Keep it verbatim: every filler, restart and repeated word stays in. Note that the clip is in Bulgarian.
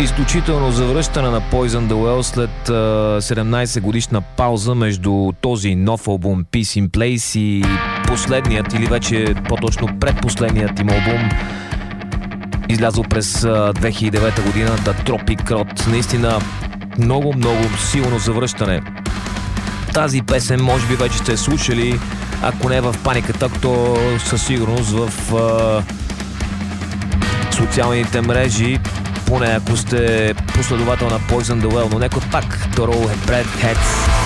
Изключително завръщане на Poison the Well след а, седемнайсет годишна пауза между този нов албум Peace in Place и последният, или вече по-точно предпоследният им албум, излязъл през а, две хиляди и девета година, The Tropic Rot. Наистина много, много силно завръщане. Тази песен може би вече сте слушали, ако не в Паниката, то със сигурност в а, социалните мрежи, поне ако сте последовател на Poison the Well, но нека пак Thorough Bread Heads.